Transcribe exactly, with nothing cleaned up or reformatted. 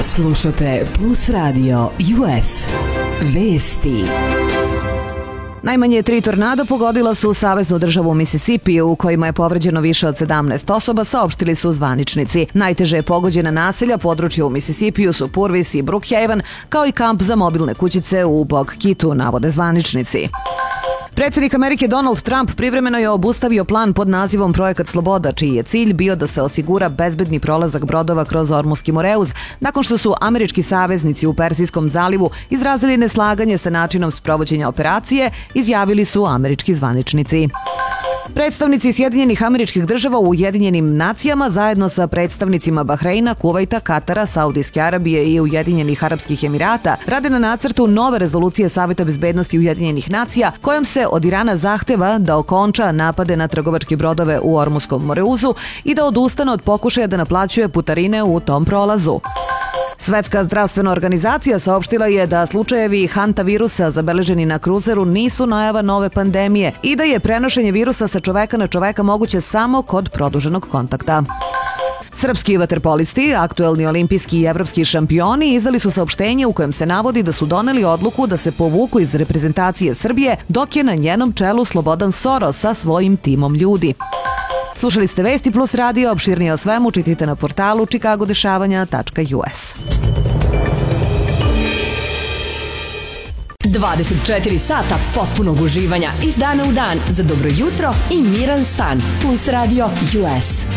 Slušate Plus Radio U S. Vesti. Najmanje tri tornada pogodila su saveznu državu Mississippi, u kojima je povređeno više od sedamnaest osoba, saopštili su zvaničnici. Najteže je pogođena naselja područja u Mississippiju su Purvis i Brookhaven, kao i kamp za mobilne kućice u Bogkitu, navode zvaničnici. Predsjednik Amerike Donald Trump privremeno je obustavio plan pod nazivom Projekat Sloboda, čiji je cilj bio da se osigura bezbedni prolazak brodova kroz Ormuski Moreuz, nakon što su američki saveznici u Persijskom zalivu izrazili neslaganje sa načinom sprovođenja operacije, izjavili su američki zvaničnici. Predstavnici Sjedinjenih Američkih Država u Ujedinjenim nacijama zajedno sa predstavnicima Bahreina, Kuvajta, Katara, Saudijske Arabije i Ujedinjenih Arapskih Emirata rade na nacrtu nove rezolucije Saveta bezbednosti Ujedinjenih nacija, kojom se od Irana zahteva da okonča napade na trgovačke brodove u Ormuskom Moreuzu i da odustane od pokušaja da naplaćuje putarine u tom prolazu. Svetska zdravstvena organizacija saopštila je da slučajevi hantavirusa zabeleženi na kruzeru nisu najava nove pandemije i da je prenošenje virusa sa čoveka na čoveka moguće samo kod produženog kontakta. Srpski vaterpolisti, aktuelni olimpijski i evropski šampioni, izdali su saopštenje u kojem se navodi da su doneli odluku da se povuku iz reprezentacije Srbije, dok je na njenom čelu Slobodan Soros sa svojim timom ljudi. Slušali ste Vesti Plus Radio, opširnije o svemu čitajte na portalu čikago dešavanja tačka u es. dvadeset četiri sata potpunog uživanja iz dana u dan za dobro jutro i miran san. Plus Radio U S.